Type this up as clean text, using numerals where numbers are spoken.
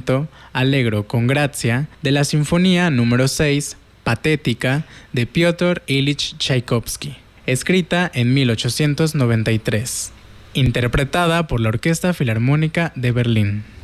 lento, allegro con gracia de la Sinfonía número 6, Patética, de Piotr Ilich Tchaikovsky, escrita en 1893, interpretada por la Orquesta Filarmónica de Berlín.